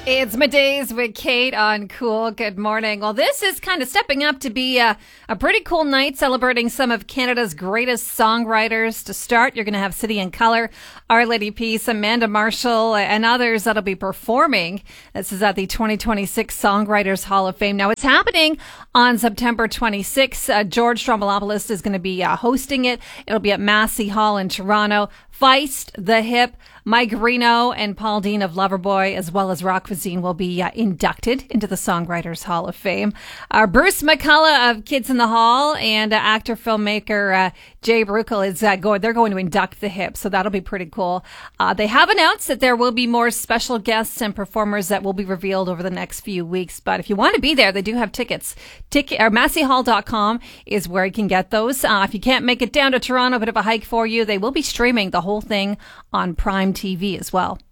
It's Middays with Kate on Cool. Good morning. Well, this is kind of stepping up to be a pretty cool night celebrating some of Canada's greatest songwriters. To start, you're going to have City and Colour, Our Lady Peace, Amanda Marshall, and others that'll be performing. This is at the 2026 Songwriters Hall of Fame. Now, it's happening on September 26th. George Stroumboulopoulos is going to be hosting it. It'll be at Massey Hall in Toronto. Feist, The Hip, Mike Reno, and Paul Dean of Loverboy, as well as Rock Cuisine, will be inducted into the Songwriters Hall of Fame. Bruce McCullough of Kids in the Hall and actor-filmmaker Jay Baruchel is they're going to induct The Hip, so that'll be pretty cool. They have announced that there will be more special guests and performers that will be revealed over the next few weeks, but if you want to be there, they do have tickets. MasseyHall.com is where you can get those. If you can't make it down to Toronto, a bit of a hike for you, they will be streaming the whole thing on Prime TV as well.